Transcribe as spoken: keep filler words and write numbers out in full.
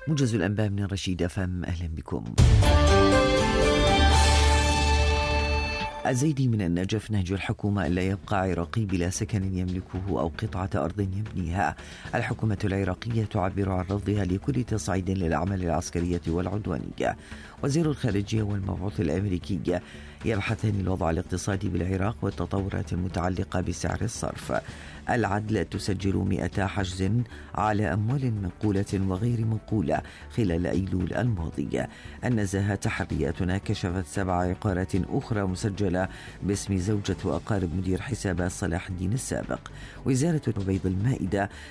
موجز الأنباء من رشيد أف أم، أهلا بكم. الزيدي من النجف نهج الحكومة ألا يبقى عراقي بلا سكن يملكه أو قطعة أرض يبنيها. الحكومة العراقية تعبر عن رفضها لكل تصعيد للأعمال العسكرية والعدوانية. وزير الخارجية والمبعوث الأمريكي يبحثان الوضع الاقتصادي بالعراق والتطورات المتعلقة بسعر الصرف. العدل تسجل مئة حجز على أموال منقولة وغير منقولة خلال أيلول الماضي. النزاهة تحرياتنا كشفت سبع عقارات أخرى مسجلة باسم زوجة وأقارب مدير حسابات صلاح الدين السابق. وزارة بيض المائدة